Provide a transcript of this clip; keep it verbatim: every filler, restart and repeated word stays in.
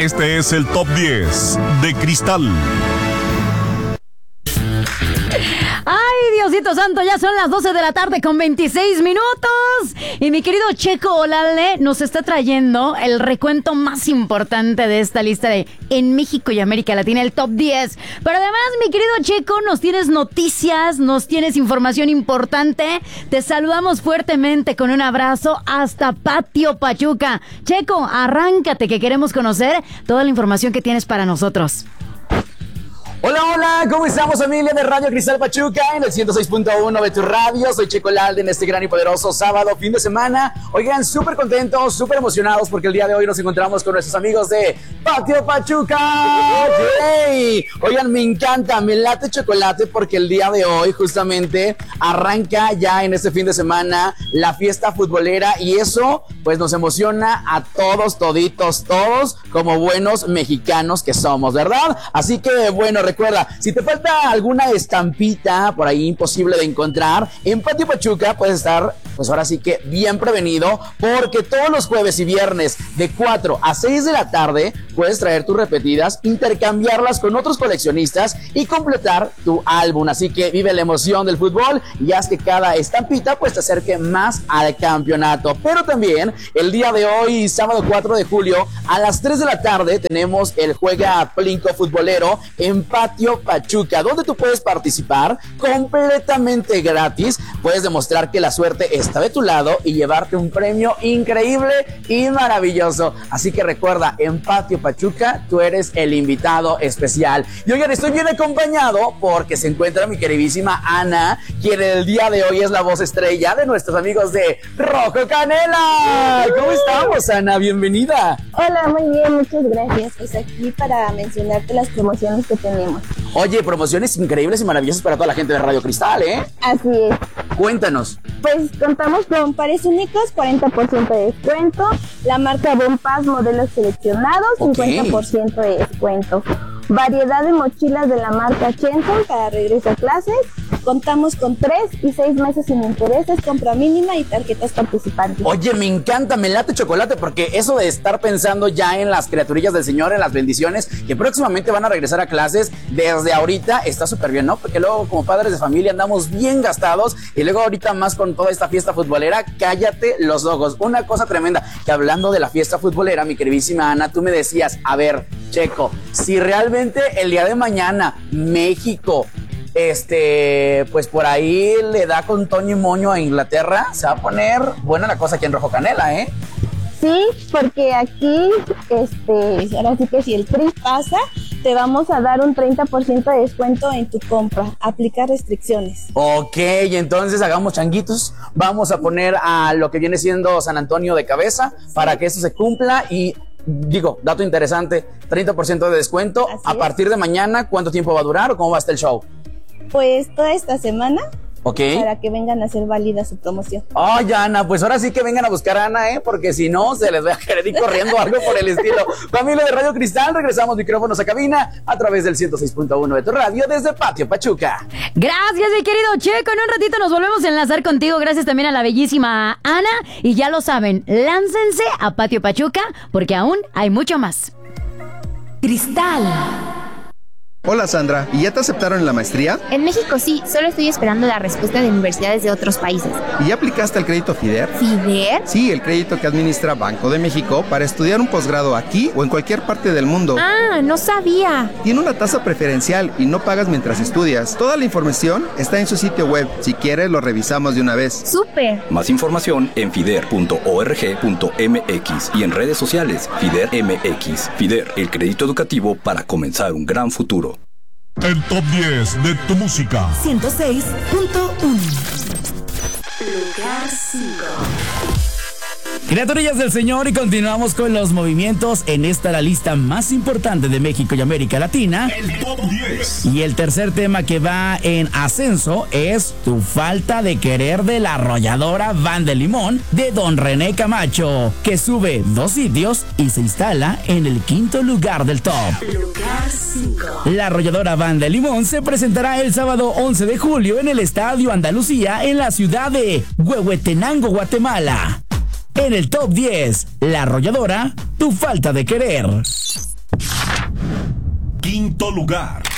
Este es el Top diez de Cristal. Ay, Diosito Santo, ya son las doce de la tarde con veintiséis minutos. Y mi querido Checo Olale nos está trayendo el recuento más importante de esta lista de En México y América Latina, el Top diez. Pero además, mi querido Checo, nos tienes noticias, nos tienes información importante. Te saludamos fuertemente con un abrazo hasta Patio Pachuca. Checo, arráncate que queremos conocer toda la información que tienes para nosotros. Hola, hola, ¿cómo estamos, familia de Radio Cristal Pachuca? En el ciento seis punto uno de tu radio, soy Checo Lalde en este gran y poderoso sábado, fin de semana. Oigan, súper contentos, súper emocionados porque el día de hoy nos encontramos con nuestros amigos de Patio Pachuca. ¡Yay! Oigan, me encanta, me late chocolate porque el día de hoy justamente arranca ya en este fin de semana la fiesta futbolera y eso pues nos emociona a todos, toditos, todos como buenos mexicanos que somos, ¿verdad? Así que bueno, recuerda, si te falta alguna estampita por ahí imposible de encontrar, en Patio Pachuca puedes estar, pues ahora sí que bien prevenido, porque todos los jueves y viernes de cuatro a seis de la tarde puedes traer tus repetidas, intercambiarlas con otros coleccionistas y completar tu álbum. Así que vive la emoción del fútbol y haz que cada estampita pues te acerque más al campeonato. Pero también el día de hoy, sábado cuatro de julio, a las tres de la tarde tenemos el Juega Plinko Futbolero en Patio Pachuca, donde tú puedes participar completamente gratis. Puedes demostrar que la suerte está de tu lado y llevarte un premio increíble y maravilloso. Así que recuerda, en Patio Pachuca tú eres el invitado especial. Y oigan, estoy bien acompañado porque se encuentra mi queridísima Ana, quien el día de hoy es la voz estrella de nuestros amigos de Rojo Canela. ¿Cómo estamos, Ana? Bienvenida. Hola, muy bien, muchas gracias. Pues aquí para mencionarte las promociones que tenemos. Oye, promociones increíbles y maravillosas para toda la gente de Radio Cristal, ¿eh? Así es. Cuéntanos. Pues contamos con pares únicos, cuarenta por ciento de descuento. La marca Bonpas, modelos seleccionados, Okay. cincuenta por ciento de descuento. Variedad de mochilas de la marca Chenson para regreso a clases. Contamos con tres y seis meses sin intereses, compra mínima y tarjetas participantes. Oye, me encanta, me late chocolate, porque eso de estar pensando ya en las criaturillas del Señor, en las bendiciones, que próximamente van a regresar a clases, desde ahorita está súper bien, ¿no? Porque luego como padres de familia andamos bien gastados y luego ahorita más con toda esta fiesta futbolera, cállate los ojos. Una cosa tremenda, que hablando de la fiesta futbolera, mi queridísima Ana, tú me decías, a ver, Checo, si realmente el día de mañana México este, pues por ahí le da con Toño y Moño a Inglaterra, se va a poner buena la cosa aquí en Rojo Canela, ¿eh? Sí, porque aquí, este, ahora sí que si el Tri pasa, te vamos a dar un treinta por ciento de descuento en tu compra. Aplica restricciones. Ok, entonces hagamos changuitos. Vamos a poner a lo que viene siendo San Antonio de cabeza, sí, para que eso se cumpla. Y digo, dato interesante, treinta por ciento de descuento. Así a es. partir de mañana, ¿cuánto tiempo va a durar o cómo va a estar el show? Pues toda esta semana. Ok. Para que vengan a hacer válida su promoción. Ay, Ana, pues ahora sí que vengan a buscar a Ana, ¿eh? Porque si no, se les va a querer ir corriendo algo por el estilo. Familia de Radio Cristal, regresamos micrófonos a cabina a través del ciento seis punto uno de tu radio desde Patio Pachuca. Gracias, mi querido Checo. En un ratito nos volvemos a enlazar contigo. Gracias también a la bellísima Ana. Y ya lo saben, láncense a Patio Pachuca porque aún hay mucho más. Cristal. Hola Sandra, ¿y ya te aceptaron en la maestría? En México sí, solo estoy esperando la respuesta de universidades de otros países. ¿Y ya aplicaste al crédito FIDER? ¿FIDER? Sí, el crédito que administra Banco de México para estudiar un posgrado aquí o en cualquier parte del mundo. Ah, no sabía. Tiene una tasa preferencial y no pagas mientras estudias. Toda la información está en su sitio web. Si quieres, lo revisamos de una vez. ¡Súper! Más información en fider punto org punto mx y en redes sociales FIDER M X. FIDER, el crédito educativo para comenzar un gran futuro. El Top diez de tu música. ciento seis punto uno. Lugar cinco. Criaturillas del Señor, y continuamos con los movimientos en esta la lista más importante de México y América Latina. El Top diez. Y el tercer tema que va en ascenso es Tu falta de querer, de la arrolladora Van de Limón de Don René Camacho, que sube dos sitios y se instala en el quinto lugar del top. Lugar cinco. La arrolladora Van de Limón se presentará el sábado once de julio en el Estadio Andalucía en la ciudad de Huehuetenango, Guatemala. En el top diez, La Arrolladora, Tu falta de querer. Quinto lugar.